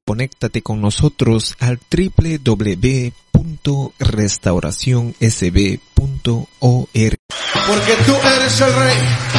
conéctate con nosotros al www.restauracionsb.org. Porque tú eres el Rey.